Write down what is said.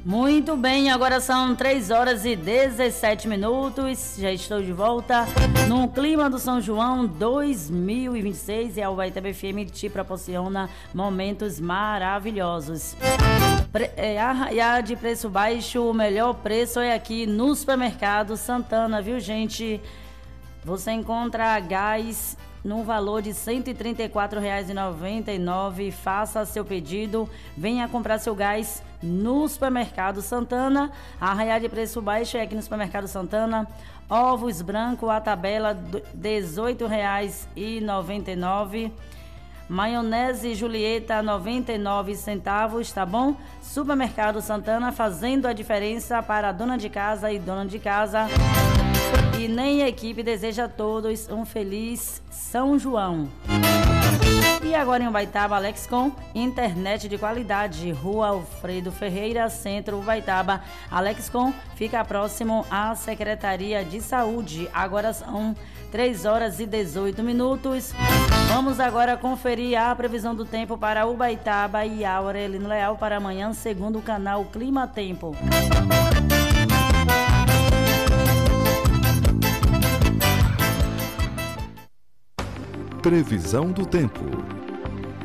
Muito bem, agora são 3 horas e 17 minutos. Já estou de volta no clima do São João 2026 e a Ubaitaba FM te proporciona momentos maravilhosos. Arraiá de preço baixo, o melhor preço é aqui no Supermercado Santana, viu, gente? Você encontra gás no valor de R$ 134,99. Faça seu pedido, venha comprar seu gás no Supermercado Santana. Arraiá de preço baixo é aqui no Supermercado Santana. Ovos branco, a tabela R$ 18,99. Maionese Julieta, 99 centavos, tá bom? Supermercado Santana, fazendo a diferença para a dona de casa e dona de casa. E nem a equipe deseja a todos um feliz São João. E agora em Ubaitaba, Alexcom, internet de qualidade, Rua Alfredo Ferreira, Centro Ubaitaba. Alexcom fica próximo à Secretaria de Saúde. Agora são 3 horas e 18 minutos. Vamos agora conferir a previsão do tempo para Ubaitaba e Aurelino Leal para amanhã, segundo o canal Clima Tempo. Previsão do tempo.